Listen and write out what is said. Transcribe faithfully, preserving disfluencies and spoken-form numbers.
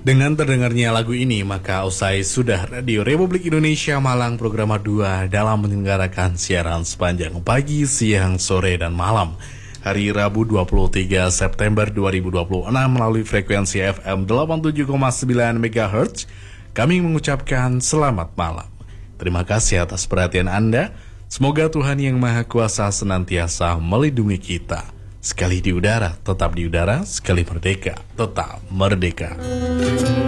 Dengan terdengarnya lagu ini, maka usai sudah Radio Republik Indonesia Malang Program dua dalam menyelenggarakan siaran sepanjang pagi, siang, sore, dan malam. Hari Rabu dua puluh tiga September dua ribu dua puluh enam melalui frekuensi F M delapan puluh tujuh koma sembilan megahertz, kami mengucapkan selamat malam. Terima kasih atas perhatian Anda. Semoga Tuhan Yang Maha Kuasa senantiasa melindungi kita. Sekali di udara, tetap di udara. Sekali merdeka, tetap merdeka.